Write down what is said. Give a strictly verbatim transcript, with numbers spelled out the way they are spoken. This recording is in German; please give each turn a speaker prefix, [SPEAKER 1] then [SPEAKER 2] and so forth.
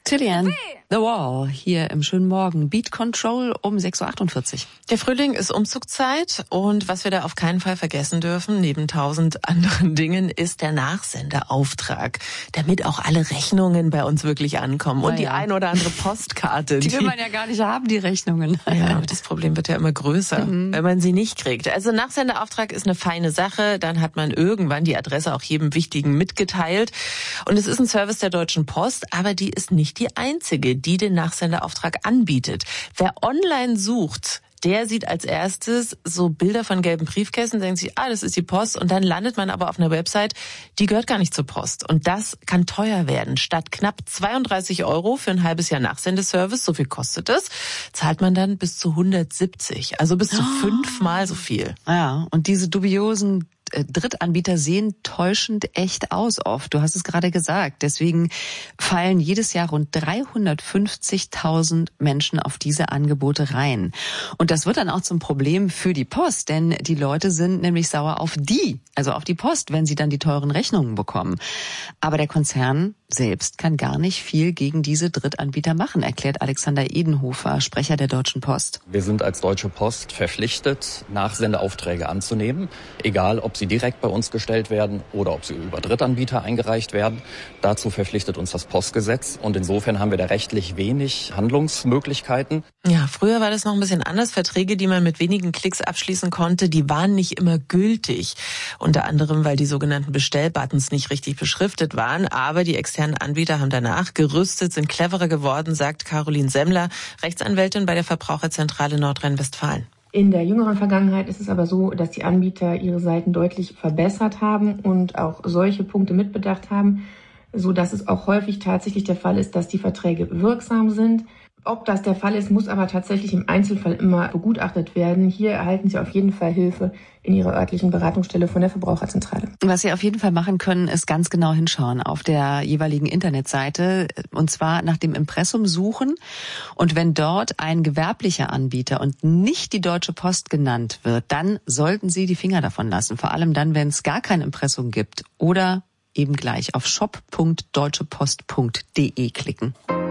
[SPEAKER 1] Cillian, The Wall, hier im schönen Morgen. Beat Control um sechs Uhr achtundvierzig.
[SPEAKER 2] Der Frühling ist Umzugszeit und was wir da auf keinen Fall vergessen dürfen, neben tausend anderen Dingen, ist der Nachsendeauftrag, damit auch alle Rechnungen bei uns wirklich ankommen und ja, die ein oder andere Postkarte.
[SPEAKER 1] Die will man ja gar nicht haben, die Rechnungen.
[SPEAKER 2] Ja, aber das Problem wird ja immer größer, mhm. wenn man sie nicht kriegt. Also Nachsendeauftrag ist eine feine Sache, dann hat man irgendwann die Adresse auch jedem Wichtigen mitgeteilt und es ist ein Service der Deutschen Post, aber die ist nicht die einzige, die den Nachsendeauftrag anbietet. Wer online sucht, der sieht als erstes so Bilder von gelben Briefkästen, denkt sich, ah, das ist die Post, und dann landet man aber auf einer Website, die gehört gar nicht zur Post. Und das kann teuer werden. Statt knapp zweiunddreißig Euro für ein halbes Jahr Nachsendeservice, so viel kostet es, zahlt man dann bis zu hundertsiebzig, also bis zu oh. fünfmal so viel.
[SPEAKER 1] Ja, und diese dubiosen Drittanbieter sehen täuschend echt aus oft. Du hast es gerade gesagt. Deswegen fallen jedes Jahr rund dreihundertfünfzigtausend Menschen auf diese Angebote rein. Und das wird dann auch zum Problem für die Post, denn die Leute sind nämlich sauer auf die, also auf die Post, wenn sie dann die teuren Rechnungen bekommen. Aber der Konzern selbst kann gar nicht viel gegen diese Drittanbieter machen, erklärt Alexander Edenhofer, Sprecher der Deutschen Post.
[SPEAKER 3] Wir sind als Deutsche Post verpflichtet, Nachsendeaufträge anzunehmen, egal ob sie direkt bei uns gestellt werden oder ob sie über Drittanbieter eingereicht werden. Dazu verpflichtet uns das Postgesetz und insofern haben wir da rechtlich wenig Handlungsmöglichkeiten.
[SPEAKER 2] Ja, früher war das noch ein bisschen anders. Verträge, die man mit wenigen Klicks abschließen konnte, die waren nicht immer gültig. Unter anderem, weil die sogenannten Bestellbuttons nicht richtig beschriftet waren, aber die externen Anbieter haben danach gerüstet, sind cleverer geworden, sagt Caroline Semmler, Rechtsanwältin bei der Verbraucherzentrale Nordrhein-Westfalen.
[SPEAKER 4] In der jüngeren Vergangenheit ist es aber so, dass die Anbieter ihre Seiten deutlich verbessert haben und auch solche Punkte mitbedacht haben, so dass es auch häufig tatsächlich der Fall ist, dass die Verträge wirksam sind. Ob das der Fall ist, muss aber tatsächlich im Einzelfall immer begutachtet werden. Hier erhalten Sie auf jeden Fall Hilfe in Ihrer örtlichen Beratungsstelle von der Verbraucherzentrale.
[SPEAKER 1] Was Sie auf jeden Fall machen können, ist ganz genau hinschauen auf der jeweiligen Internetseite und zwar nach dem Impressum suchen. Und wenn dort ein gewerblicher Anbieter und nicht die Deutsche Post genannt wird, dann sollten Sie die Finger davon lassen. Vor allem dann, wenn es gar kein Impressum gibt oder eben gleich auf shop punkt deutsche post punkt de klicken.